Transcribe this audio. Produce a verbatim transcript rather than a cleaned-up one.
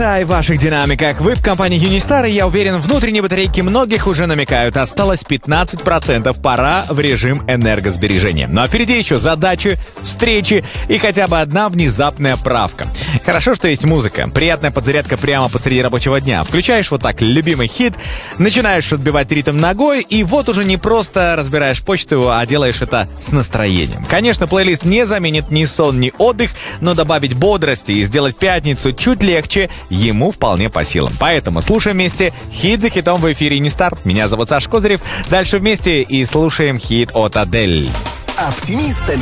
И в ваших динамиках. Вы в компании Unistar, и я уверен, внутренние батарейки многих уже намекают. Осталось пятнадцать процентов, пора в режим энергосбережения. Ну а впереди еще задачи, встречи и хотя бы одна внезапная правка. Хорошо, что есть музыка. Приятная подзарядка прямо посреди рабочего дня. Включаешь вот так любимый хит, начинаешь отбивать ритм ногой, и вот уже не просто разбираешь почту, а делаешь это с настроением. Конечно, плейлист не заменит ни сон, ни отдых, но добавить бодрости и сделать пятницу чуть легче ему вполне по силам. Поэтому слушаем вместе хит за хитом в эфире Unistar. Меня зовут Саш Козырев. Дальше вместе и слушаем хит от Адель. Оптимистами.